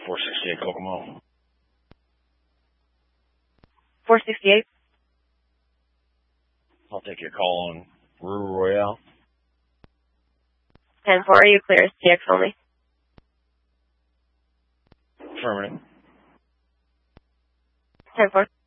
468 Kokomo. 468. I'll take your call on Rue Royale. 10-4, are you clear as TX only? Affirmative. 10-4.